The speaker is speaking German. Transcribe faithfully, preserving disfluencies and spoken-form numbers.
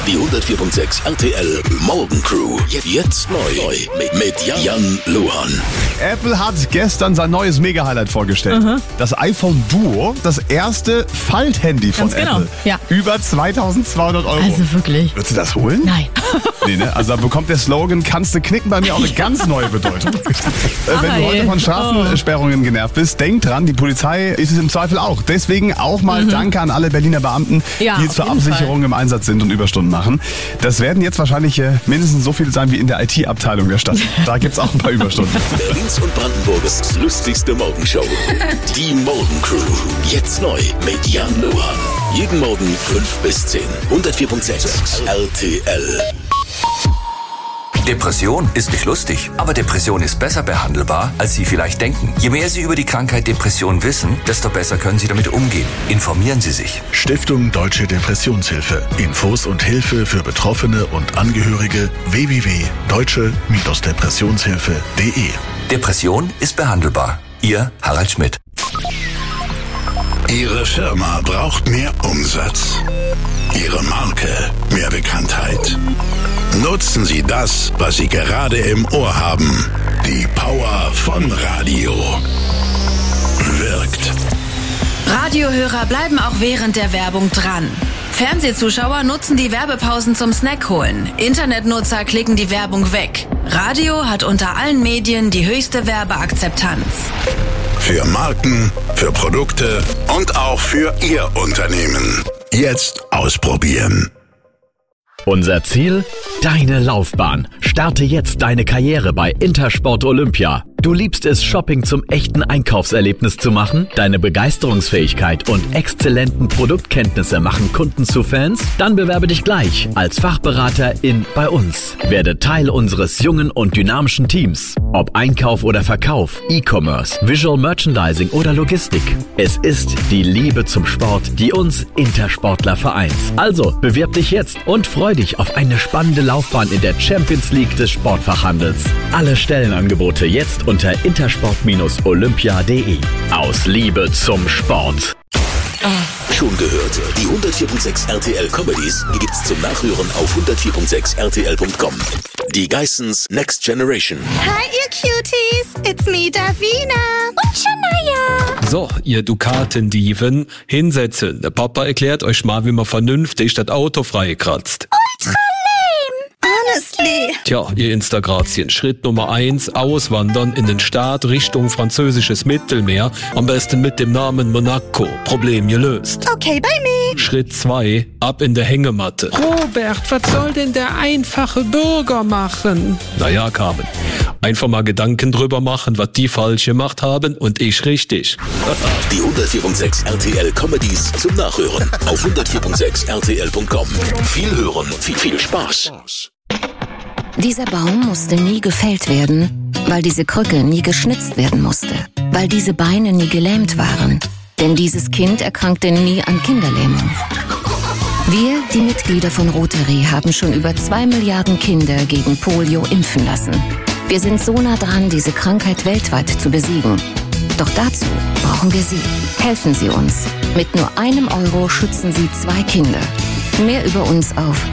Die hundertvier Komma sechs R T L Morgen Crew. Jetzt neu mit Jan Luhan. Apple hat gestern sein neues Mega-Highlight vorgestellt. Mhm. Das iPhone Duo, das erste Falthandy von Ganz Apple. genau, ja. Über zweitausendzweihundert Euro. Also wirklich. Würdest du das holen? Nein. Nee, ne? Also da bekommt der Slogan "Kannst du knicken" bei mir auch eine ganz neue Bedeutung. Wenn du heute von Straßensperrungen genervt bist, denk dran, die Polizei ist es im Zweifel auch. Deswegen auch mal mhm. Danke an alle Berliner Beamten, ja, die zur Absicherung Fall. im Einsatz sind und Überstunden machen. Das werden jetzt wahrscheinlich äh, mindestens so viele sein wie in der I T-Abteilung der Stadt. Da gibt's auch ein paar Überstunden. Berlins und Brandenburgs lustigste Morgenshow. Die Morgen Crew. Jetzt neu mit Jan Luhan. Jeden Morgen fünf bis zehn. hundertvier Komma sechs R T L. Depression ist nicht lustig, aber Depression ist besser behandelbar, als Sie vielleicht denken. Je mehr Sie über die Krankheit Depression wissen, desto besser können Sie damit umgehen. Informieren Sie sich. Stiftung Deutsche Depressionshilfe. Infos und Hilfe für Betroffene und Angehörige w w w punkt deutsche Depressionshilfe punkt de. Depression ist behandelbar. Ihr Harald Schmidt. Ihre Firma braucht mehr Umsatz. Ihre Marke mehr Bekanntheit. Nutzen Sie das, was Sie gerade im Ohr haben. Die Power von Radio. Wirkt. Radiohörer bleiben auch während der Werbung dran. Fernsehzuschauer nutzen die Werbepausen zum Snack holen. Internetnutzer klicken die Werbung weg. Radio hat unter allen Medien die höchste Werbeakzeptanz. Für Marken, für Produkte und auch für Ihr Unternehmen. Jetzt ausprobieren. Unser Ziel? Deine Laufbahn. Starte jetzt deine Karriere bei Intersport Olympia. Du liebst es, Shopping zum echten Einkaufserlebnis zu machen? Deine Begeisterungsfähigkeit und exzellenten Produktkenntnisse machen Kunden zu Fans? Dann bewerbe dich gleich als Fachberater in bei uns. Werde Teil unseres jungen und dynamischen Teams. Ob Einkauf oder Verkauf, E-Commerce, Visual Merchandising oder Logistik. Es ist die Liebe zum Sport, die uns Intersportler vereint. Also bewirb dich jetzt und freu dich auf eine spannende Laufbahn in der Champions League des Sportfachhandels. Alle Stellenangebote jetzt unter intersport olympia punkt de. Aus Liebe zum Sport. Schon gehört? Die hundertvier Komma sechs R T L Comedies gibt's zum Nachhören auf hundertvier Komma sechs R T L Punkt com. Die Geissens Next Generation. Hi, ihr Cuties. It's me, Davina. Und Shania. So, ihr Dukaten-Dieven, hinsetzen. Der Papa erklärt euch mal, wie man vernünftig das Auto freikratzt. Ultra lame. Honestly. Tja, ihr Instagrazien. Schritt Nummer eins, auswandern in den Staat Richtung französisches Mittelmeer. Am besten mit dem Namen Monaco. Problem gelöst. Okay, bei mir. Schritt zwei, ab in der Hängematte. Robert, was soll denn der einfache Bürger machen? Naja, Carmen. Einfach mal Gedanken drüber machen, was die falsch gemacht haben und ich richtig. Die hundertvier Komma sechs R T L Comedies zum Nachhören auf hundertvier Komma sechs R T L Punkt com. Viel hören, viel, viel Spaß. Dieser Baum musste nie gefällt werden, weil diese Krücke nie geschnitzt werden musste, weil diese Beine nie gelähmt waren. Denn dieses Kind erkrankte nie an Kinderlähmung. Wir, die Mitglieder von Rotary, haben schon über zwei Milliarden Kinder gegen Polio impfen lassen. Wir sind so nah dran, diese Krankheit weltweit zu besiegen. Doch dazu brauchen wir Sie. Helfen Sie uns. Mit nur einem Euro schützen Sie zwei Kinder. Mehr über uns auf